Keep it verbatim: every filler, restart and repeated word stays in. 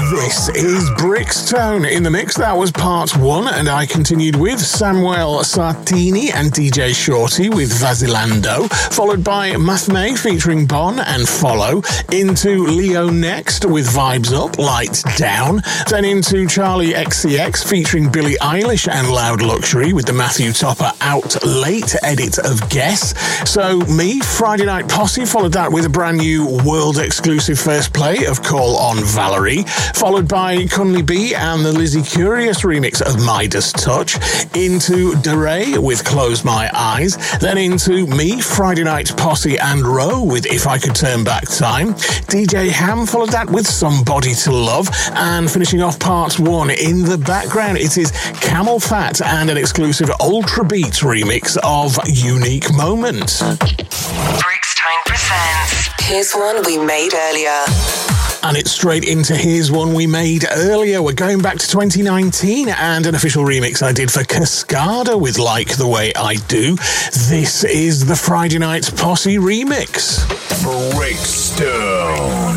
This is Brixtone in the mix. That was part one, and I continued with Samuel Sartini and D J Shorty with Vasilando, followed by Mathme featuring Bon and Follow, into Leo Next with Vibes Up, Lights Down, then into Charlie X C X featuring Billie Eilish and Loud Luxury with the Matthew Topper Out Late edit of Guess. So me, Friday Night Posse, followed that with a brand new world exclusive first play of Call on Valerie, followed by Cunley B and the Lizzie Curious remix of Midas Touch, into DeRay with Close My Eyes, then into me, Friday Night Posse and Row with If I Could Turn Back Time. D J Ham followed that with Somebody to Love, and finishing off part one in the background, it is Camel Fat and an exclusive Ultra Beat remix of Unique Moment. Brixtone presents Here's One We Made Earlier. And it's straight into Here's One We Made Earlier. We're going back to twenty nineteen and an official remix I did for Cascada with Like the Way I Do. This is the Friday Night Posse remix. Brixtone.